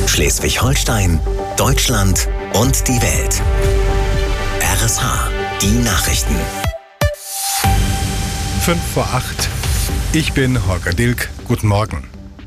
Schleswig-Holstein, Deutschland und die Welt. RSH, die Nachrichten. 7:55. Ich bin Holger Dilk. Guten Morgen.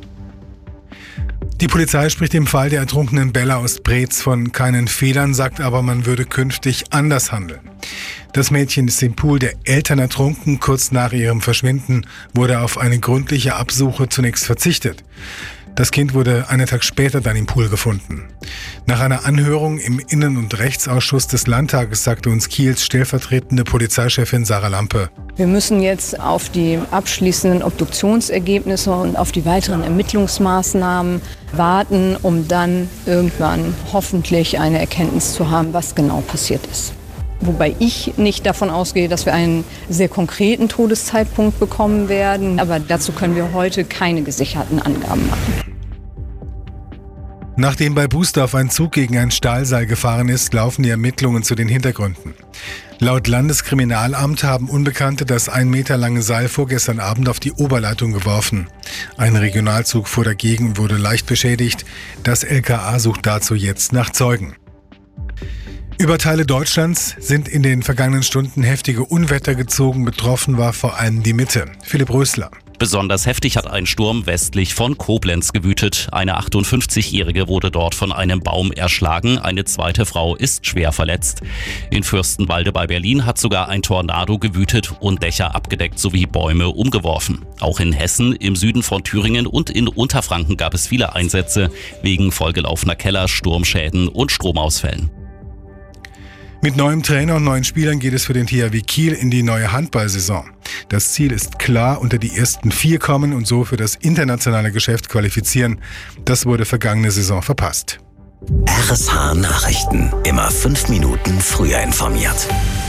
Die Polizei spricht im Fall der ertrunkenen Bella aus Preetz von keinen Fehlern, sagt aber, man würde künftig anders handeln. Das Mädchen ist im Pool der Eltern ertrunken. Kurz nach ihrem Verschwinden wurde auf eine gründliche Absuche zunächst verzichtet. Das Kind wurde einen Tag später dann im Pool gefunden. Nach einer Anhörung im Innen- und Rechtsausschuss des Landtages sagte uns Kiels stellvertretende Polizeichefin Sarah Lampe: Wir müssen jetzt auf die abschließenden Obduktionsergebnisse und auf die weiteren Ermittlungsmaßnahmen warten, um dann irgendwann hoffentlich eine Erkenntnis zu haben, was genau passiert ist. Wobei ich nicht davon ausgehe, dass wir einen sehr konkreten Todeszeitpunkt bekommen werden. Aber dazu können wir heute keine gesicherten Angaben machen. Nachdem bei Bußdorf ein Zug gegen ein Stahlseil gefahren ist, laufen die Ermittlungen zu den Hintergründen. Laut Landeskriminalamt haben Unbekannte das 1 Meter lange Seil vorgestern Abend auf die Oberleitung geworfen. Ein Regionalzug fuhr dagegen und wurde leicht beschädigt. Das LKA sucht dazu jetzt nach Zeugen. Über Teile Deutschlands sind in den vergangenen Stunden heftige Unwetter gezogen. Betroffen war vor allem die Mitte. Philipp Rösler. Besonders heftig hat ein Sturm westlich von Koblenz gewütet. Eine 58-Jährige wurde dort von einem Baum erschlagen. Eine zweite Frau ist schwer verletzt. In Fürstenwalde bei Berlin hat sogar ein Tornado gewütet und Dächer abgedeckt sowie Bäume umgeworfen. Auch in Hessen, im Süden von Thüringen und in Unterfranken gab es viele Einsätze wegen vollgelaufener Keller, Sturmschäden und Stromausfällen. Mit neuem Trainer und neuen Spielern geht es für den THW Kiel in die neue Handballsaison. Das Ziel ist klar, unter die ersten 4 kommen und so für das internationale Geschäft qualifizieren. Das wurde vergangene Saison verpasst. RSH Nachrichten. Immer 5 Minuten früher informiert.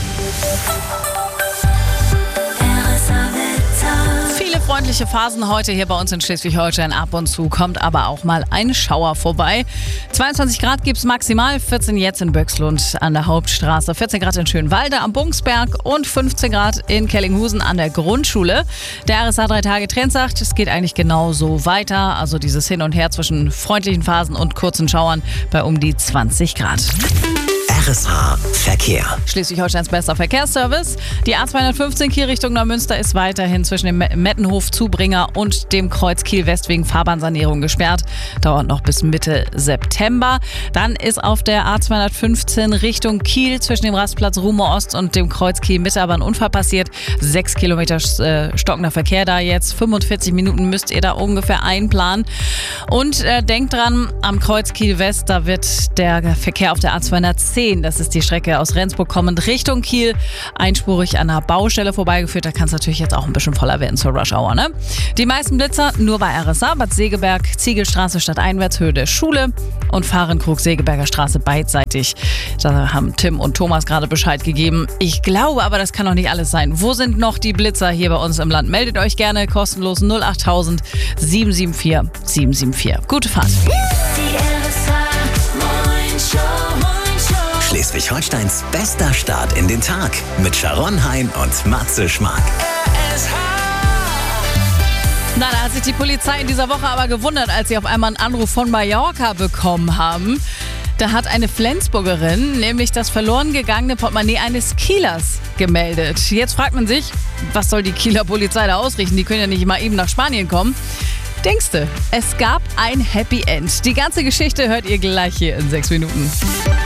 Freundliche Phasen heute hier bei uns in Schleswig-Holstein. Ab und zu kommt aber auch mal ein Schauer vorbei. 22 Grad gibt es maximal, 14 jetzt in Böckslund an der Hauptstraße, 14 Grad in Schönwalde am Bungsberg und 15 Grad in Kellinghusen an der Grundschule. Der RSH 3-Tage-Trend sagt, es geht eigentlich genauso weiter. Also dieses Hin und Her zwischen freundlichen Phasen und kurzen Schauern bei um die 20 Grad. RSH Verkehr. Schleswig-Holsteins bester Verkehrsservice. Die A215 Kiel Richtung Neumünster ist weiterhin zwischen dem Mettenhof-Zubringer und dem Kreuz Kiel-West wegen Fahrbahnsanierung gesperrt. Dauert noch bis Mitte September. Dann ist auf der A215 Richtung Kiel zwischen dem Rastplatz Rumohr Ost und dem Kreuz Kiel-Mitte aber ein Unfall passiert. 6 Kilometer stockender Verkehr da jetzt. 45 Minuten müsst ihr da ungefähr einplanen. Und denkt dran, am Kreuz Kiel-West, da wird der Verkehr auf der A210, das ist die Strecke aus Rendsburg kommend Richtung Kiel, einspurig an einer Baustelle vorbeigeführt. Da kann es natürlich jetzt auch ein bisschen voller werden zur Rush Hour, ne? Die meisten Blitzer nur bei RSA, Bad Segeberg, Ziegelstraße stadteinwärts, Höhe der Schule und Fahrenkrug, Segeberger Straße beidseitig. Da haben Tim und Thomas gerade Bescheid gegeben. Ich glaube aber, das kann doch nicht alles sein. Wo sind noch die Blitzer hier bei uns im Land? Meldet euch gerne kostenlos 08000 774 774. Gute Fahrt. Schleswig-Holsteins bester Start in den Tag mit Sharon Hein und Matze Schmark. Na, da hat sich die Polizei in dieser Woche aber gewundert, als sie auf einmal einen Anruf von Mallorca bekommen haben. Da hat eine Flensburgerin nämlich das verloren gegangene Portemonnaie eines Kielers gemeldet. Jetzt fragt man sich, was soll die Kieler Polizei da ausrichten? Die können ja nicht mal eben nach Spanien kommen. Denkste, es gab ein Happy End. Die ganze Geschichte hört ihr gleich hier in 6 Minuten.